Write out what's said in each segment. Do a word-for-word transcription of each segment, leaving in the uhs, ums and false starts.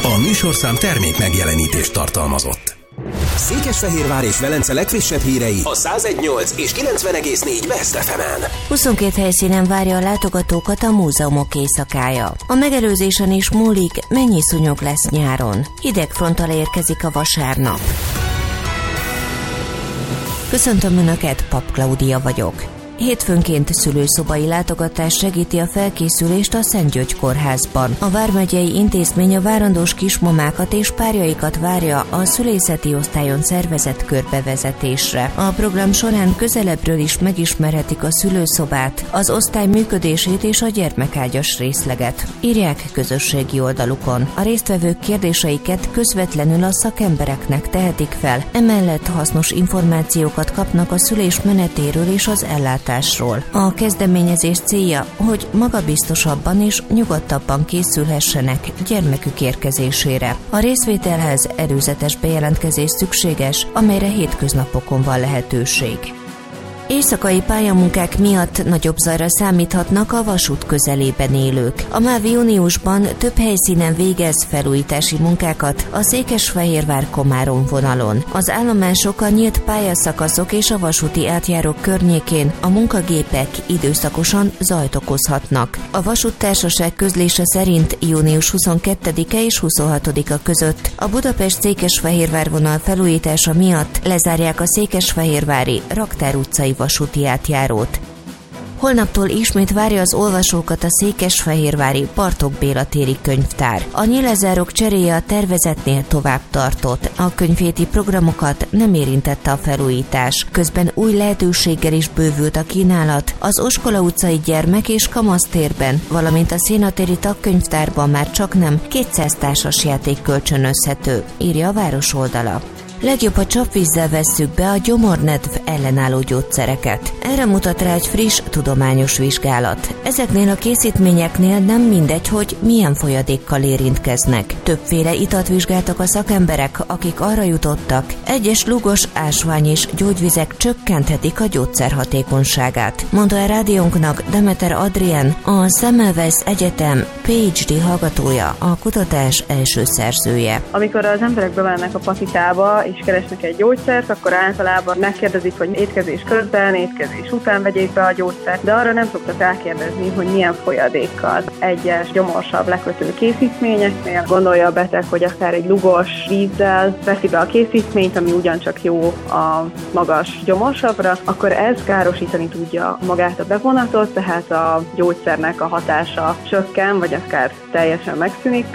A műsorszám termék megjelenítést tartalmazott. Székesfehérvár és Velence legfrissebb hírei a száz egy nyolc és kilencven egész négy Best ef emen. huszonkét helyszínen várja a látogatókat a múzeumok éjszakája. A megelőzésen is múlik, mennyi szúnyog lesz nyáron. Hidegfronttal érkezik a vasárnap. Köszöntöm Önöket, Pap Klaudia vagyok. Hétfőnként szülőszobai látogatás segíti a felkészülést a Szent György kórházban. A vármegyei intézmény a várandós kismamákat és párjaikat várja a szülészeti osztályon szervezett körbevezetésre. A program során közelebbről is megismerhetik a szülőszobát, az osztály működését és a gyermekágyas részleget. Írják közösségi oldalukon. A résztvevők kérdéseiket közvetlenül a szakembereknek tehetik fel, emellett hasznos információkat kapnak a szülés menetéről és az ellátásról. A kezdeményezés célja, hogy magabiztosabban és nyugodtabban készülhessenek gyermekük érkezésére. A részvételhez előzetes bejelentkezés szükséges, amelyre hétköznapokon van lehetőség. Éjszakai pályamunkák miatt nagyobb zajra számíthatnak a vasút közelében élők. A MÁV júniusban több helyszínen végez felújítási munkákat a Székesfehérvár-Komárom vonalon. Az állomások, a nyílt pályaszakaszok és a vasúti átjárók környékén a munkagépek időszakosan zajt okozhatnak. A vasúttársaság közlése szerint június huszonkettedike és huszonhatodika között a Budapest-Székesfehérvár vonal felújítása miatt lezárják a székesfehérvári Raktár utcai vasúti átjárót. Holnaptól ismét várja az olvasókat a székesfehérvári Bartók Béla téri könyvtár. A nyílezárok cseréje a tervezetnél tovább tartott. A könyvhéti programokat nem érintette a felújítás. Közben új lehetőséggel is bővült a kínálat. Az Oskola utcai gyermek- és kamasztérben, valamint a Szénatéri tagkönyvtárban már csaknem kétszáz társasjáték kölcsönözhető, írja a város oldala. Legjobb, ha csapvízzel vesszük be a gyomornedv ellenálló gyógyszereket. Erre mutat rá egy friss tudományos vizsgálat. Ezeknél a készítményeknél nem mindegy, hogy milyen folyadékkal érintkeznek. Többféle italt vizsgáltak a szakemberek, akik arra jutottak, egyes lúgos, ásvány és gyógyvizek csökkenthetik a gyógyszer hatékonyságát. Mondta a rádiónknak Demeter Adrien, a Semmelweis Egyetem pé há dé hallgatója, a kutatás első szerzője. Amikor az emberek bemennek a patikába és keresnek egy gyógyszert, akkor általában megkérdezik, hogy étkezés közben, étkezés után vegyék be a gyógyszert, de arra nem szoktak elkérdezni, hogy milyen folyadékkal. Egyes gyomorsabb lekötő készítményeknél gondolja a beteg, hogy akár egy lugos vízzel veszi be a készítményt, ami ugyancsak jó a magas gyomorsavra, akkor ez károsítani tudja magát a bevonatot, tehát a gyógyszernek a hatása csökken, vagy akár teljesen megszűnik.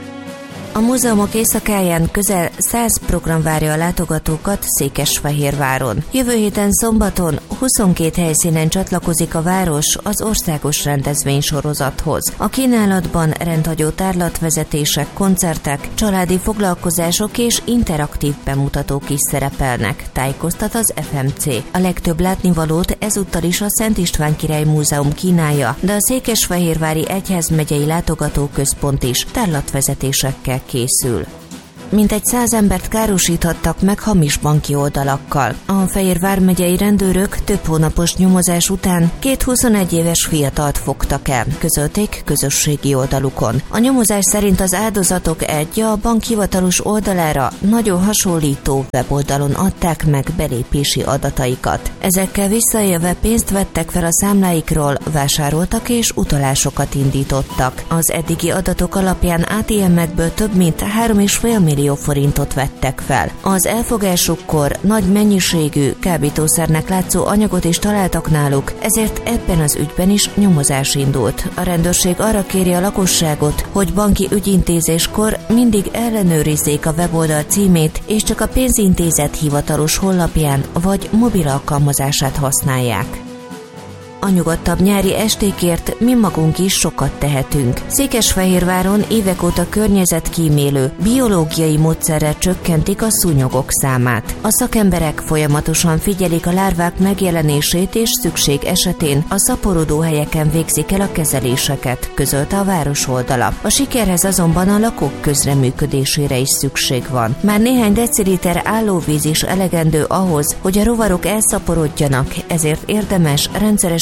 A múzeumok éjszakáján közel száz program várja a látogatókat Székesfehérváron. Jövő héten szombaton huszonkét helyszínen csatlakozik a város az országos rendezvénysorozathoz. A kínálatban rendhagyó tárlatvezetések, koncertek, családi foglalkozások és interaktív bemutatók is szerepelnek, tájékoztat az ef em cé. A legtöbb látnivalót ezúttal is a Szent István Király Múzeum kínálja, de a Székesfehérvári Egyházmegyei Látogatóközpont is tárlatvezetésekkel készül. Mintegy száz embert károsíthattak meg hamis banki oldalakkal. A Fejér vármegyei rendőrök több hónapos nyomozás után két huszonegy éves fiatalt fogtak el, közölték közösségi oldalukon. A nyomozás szerint az áldozatok egy a bank hivatalos oldalára nagyon hasonlító weboldalon adták meg belépési adataikat. Ezekkel visszaélve pénzt vettek fel a számláikról, vásároltak és utalásokat indítottak. Az eddigi adatok alapján á té emekből több mint három egész öt millió forintot vettek fel. Az elfogásukkor nagy mennyiségű kábítószernek látszó anyagot is találtak náluk, ezért ebben az ügyben is nyomozás indult. A rendőrség arra kéri a lakosságot, hogy banki ügyintézéskor mindig ellenőrizzék a weboldal címét, és csak a pénzintézet hivatalos honlapján vagy mobil alkalmazását használják. A nyugodtabb nyári estékért mi magunk is sokat tehetünk. Székesfehérváron évek óta környezetkímélő, biológiai módszerrel csökkentik a szúnyogok számát. A szakemberek folyamatosan figyelik a lárvák megjelenését, és szükség esetén a szaporodó helyeken végzik el a kezeléseket, közölte a város oldala. A sikerhez azonban a lakók közreműködésére is szükség van. Már néhány deciliter állóvíz is elegendő ahhoz, hogy a rovarok elszaporodjanak, ezért érdemes rendszeresen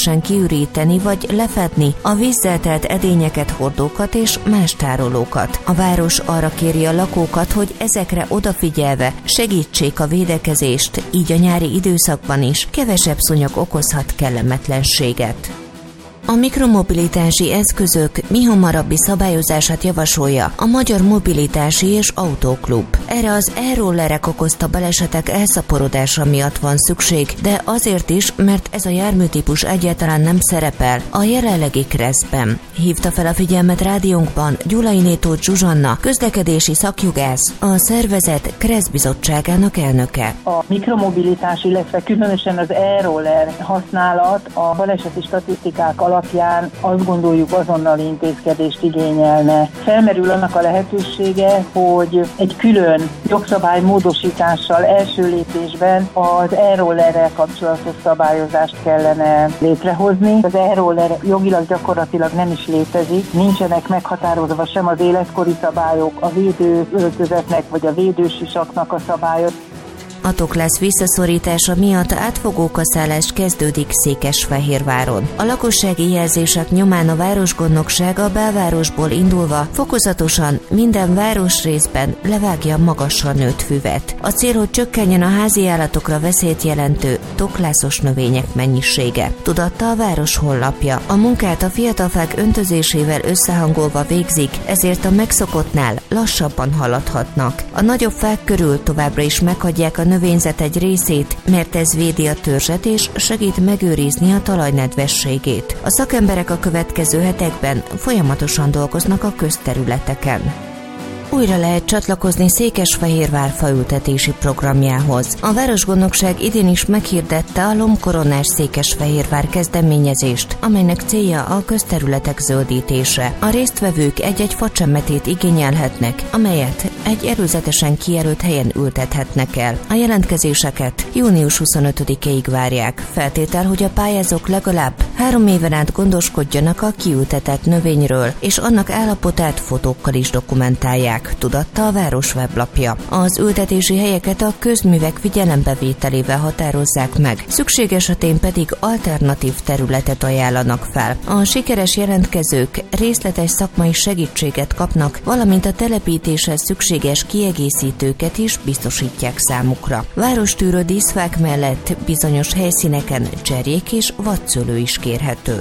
részletesen kiüríteni vagy lefedni a vízzel telt edényeket, hordókat és más tárolókat. A város arra kéri a lakókat, hogy ezekre odafigyelve segítsék a védekezést, így a nyári időszakban is kevesebb szúnyog okozhat kellemetlenséget. A mikromobilitási eszközök mihamarabbi szabályozását javasolja a Magyar Mobilitási és Autóklub. Erre az e-rollerek okozta balesetek elszaporodása miatt van szükség, de azért is, mert ez a járműtípus egyáltalán nem szerepel a jelenlegi kreszben. Hívta fel a figyelmet rádiónkban Gyulai Tóth Zsuzsanna, közlekedési szakjogász, a szervezet KRESZ bizottságának elnöke. A mikromobilitás, illetve különösen az e-roller használat a baleseti statisztikák alapján azt gondoljuk azonnali intézkedést igényelne. Felmerül annak a lehetősége, hogy egy külön jogszabály módosítással első lépésben az e-rollerrel kapcsolatos szabályozást kellene létrehozni. Az e-roller jogilag gyakorlatilag nem is létezik, nincsenek meghatározva sem az életkori szabályok, a védőöltözetnek vagy a védősisaknak a szabályok. A toklász visszaszorítása miatt átfogó kaszálás kezdődik Székesfehérváron. A lakossági jelzések nyomán a városgondnokság a belvárosból indulva fokozatosan minden városrészben levágja magasra nőtt füvet. A cél, hogy csökkenjen a házi állatokra veszélyt jelentő toklászos növények mennyisége, tudatta a város honlapja. A munkát a fiatalfák öntözésével összehangolva végzik, ezért a megszokottnál lassabban haladhatnak. A nagyobb fák körül továbbra is meghagyják a növényzet egy részét, mert ez védi a törzset és segít megőrizni a talaj nedvességét. A szakemberek a következő hetekben folyamatosan dolgoznak a közterületeken. Újra lehet csatlakozni Székesfehérvár faültetési programjához. A városgondnokság idén is meghirdette a lombkoronás Székesfehérvár kezdeményezést, amelynek célja a közterületek zöldítése. A résztvevők egy-egy facsemetét igényelhetnek, amelyet egy előzetesen kijelölt helyen ültethetnek el. A jelentkezéseket június huszonötödikéig várják. Feltétel, hogy a pályázók legalább három éven át gondoskodjanak a kiültetett növényről, és annak állapotát fotókkal is dokumentálják, tudatta a város weblapja. Az ültetési helyeket a közművek figyelembevételével határozzák meg, szükség esetén pedig alternatív területet ajánlanak fel. A sikeres jelentkezők részletes szakmai segítséget kapnak, valamint a telepítéshez szükséges kiegészítőket is biztosítják számukra. Várostűrő díszfák mellett bizonyos helyszíneken cserjék és vadszőlő is kérhető.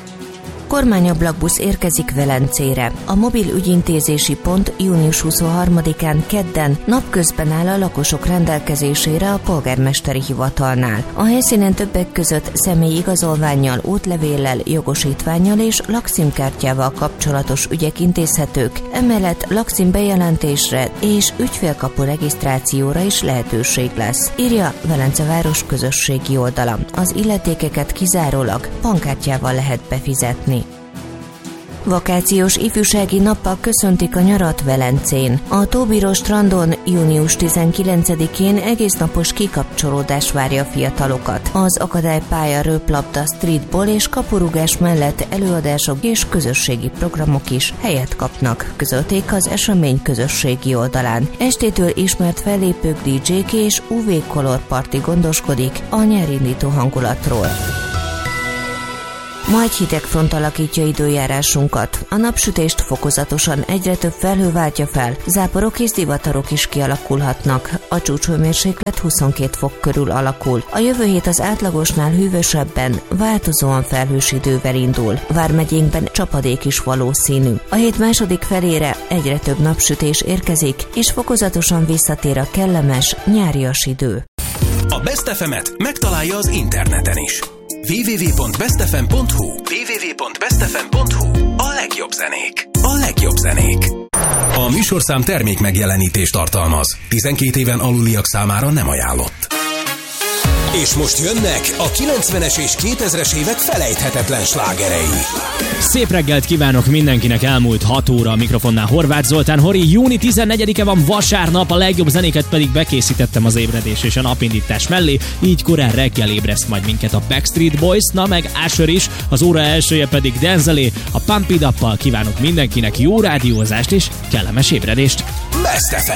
Kormányablakbusz érkezik Velencére. A mobil ügyintézési pont június huszonharmadikán kedden napközben áll a lakosok rendelkezésére a polgármesteri hivatalnál. A helyszínen többek között személyi igazolvánnyal, útlevéllel, jogosítvánnyal és lakcímkártyával kapcsolatos ügyek intézhetők, emellett lakcím bejelentésre és ügyfélkapu regisztrációra is lehetőség lesz, írja Velence város közösségi oldala. Az illetékeket kizárólag bankkártyával lehet befizetni. Vakációs ifjúsági nappal köszöntik a nyarat Velencén. A Tóbíró strandon június tizenkilencedikén egésznapos kikapcsolódás várja a fiatalokat. Az akadálypálya, röplabda, streetball és kapurúgás mellett előadások és közösségi programok is helyet kapnak, közölték az esemény közösségi oldalán. Estétől ismert fellépők, dé dzsék és ú vé Color Party gondoskodik a nyárindító hangulatról. Ma egy hidegfront alakítja időjárásunkat. A napsütést fokozatosan egyre több felhő váltja fel, záporok és zivatarok is kialakulhatnak. A csúcshőmérséklet huszonkét fok körül alakul. A jövő hét az átlagosnál hűvösebben, változóan felhős idővel indul. Vármegyénkben csapadék is valószínű. A hét második felére egyre több napsütés érkezik, és fokozatosan visszatér a kellemes, nyárias idő. A Best ef emet megtalálja az interneten is. double-u double-u double-u pont best f m pont h u double-u double-u double-u pont best f m pont h u A legjobb zenék. A legjobb zenék. A műsorszám termék megjelenítést tartalmaz. tizenkét éven aluliak számára nem ajánlott. És most jönnek a kilencvenes és kétezres évek felejthetetlen slágerei. Szép reggelt kívánok mindenkinek, elmúlt hat óra, a mikrofonnál Horváth Zoltán. Hori, június tizenegyedike van, vasárnap, a legjobb zenéket pedig bekészítettem az ébredés és a napindítás mellé, így korán reggel ébreszt majd minket a Backstreet Boys, na meg Usher is, az óra elsője pedig Denzelé. A Pump It Up-pal kívánok mindenkinek jó rádiózást és kellemes ébredést. Best ef em.